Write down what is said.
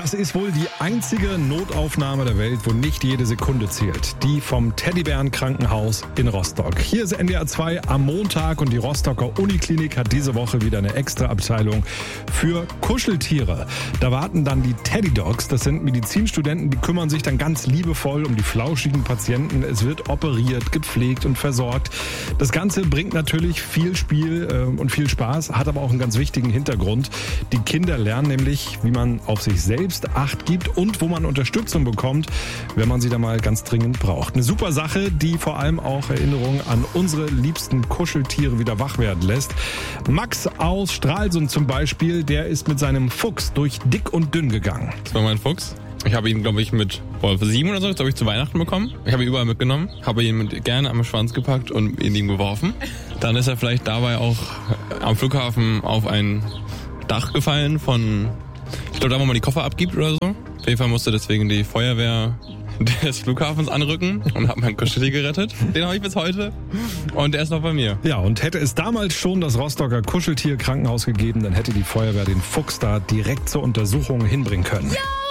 Das ist wohl die einzige Notaufnahme der Welt, wo nicht jede Sekunde zählt. Die vom Teddybären-Krankenhaus in Rostock. Hier ist NDR 2 am Montag und die Rostocker Uniklinik hat diese Woche wieder eine extra Abteilung für Kuscheltiere. Da warten dann die Teddy Dogs. Das sind Medizinstudenten, die kümmern sich dann ganz liebevoll um die flauschigen Patienten. Es wird operiert, gepflegt und versorgt. Das Ganze bringt natürlich viel Spiel und viel Spaß, hat aber auch einen ganz wichtigen Hintergrund. Die Kinder lernen nämlich, wie man auf sich selbst Acht gibt und wo man Unterstützung bekommt, wenn man sie da mal ganz dringend braucht. Eine super Sache, die vor allem auch Erinnerungen an unsere liebsten Kuscheltiere wieder wach werden lässt. Max aus Stralsund zum Beispiel, der ist mit seinem Fuchs durch dick und dünn gegangen. Das war mein Fuchs. Ich habe ihn, glaube ich, mit 7 oder so, das habe ich zu Weihnachten bekommen. Ich habe ihn überall mitgenomnom, habe ihn gerne am Schwanz gepackt und in ihn geworfen. Dann ist er vielleicht dabei auch am Flughafen auf ein Dach gefallen von, ich glaube, da wo man die Koffer abgibt oder so. Auf jeden Fall musste deswegen die Feuerwehr des Flughafens anrücken und hat meinen Kuscheltier gerettet. Den habe ich bis heute und der ist noch bei mir. Ja, und hätte es damals schon das Rostocker Kuscheltier-Krankenhaus gegeben, dann hätte die Feuerwehr den Fuchs da direkt zur Untersuchung hinbringen können. Ja!